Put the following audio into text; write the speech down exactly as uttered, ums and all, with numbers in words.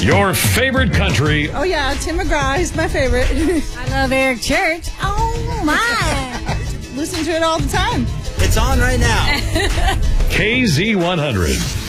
Your favorite country. Oh, yeah, Tim McGraw is my favorite. I love Eric Church. Oh, my. Listen to it all the time. It's on right now. K Z one hundred.